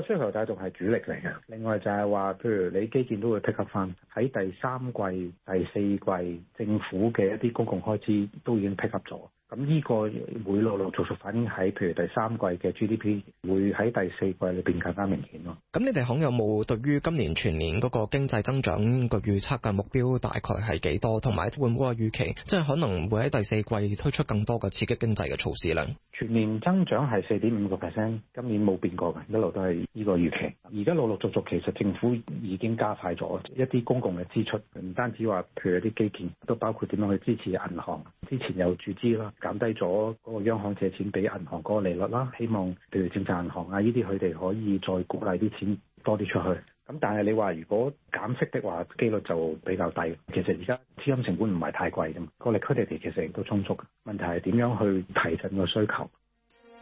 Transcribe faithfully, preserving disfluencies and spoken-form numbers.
需求帶動係主力嚟嘅。另外就係話，譬如你基建都會 pick up 翻，喺第三季、第四季政府嘅一啲公共開支都已經 pick up 咗。咁呢個會陸陸續續反映喺譬如第三季嘅 G D P 會喺第四季裏邊更加明顯咯。 咁你哋行有冇對於今年全年嗰個經濟增長個預測嘅目標大概係幾多？同埋會唔會話預期即係可能會喺第四季推出更多嘅刺激經濟嘅措施咧？ 全年增長係四點五個 percent，今年冇變過嘅，一路都係呢個預期。而家陸陸續續其實政府已經加快咗一啲公共嘅支出，唔單止話譬如一啲基建，都包括點樣去支持銀行。之前有注資啦，減低咗嗰個央行借錢俾銀行嗰個利率啦，希望譬如政策銀行啊呢啲佢哋可以再鼓勵啲錢多啲出去。咁但係你話如果減息的話，機率就比較低。其實而家資金成本唔係太貴㗎嘛，個 liquidity其實亦都充足。問題係點樣去提振個需求？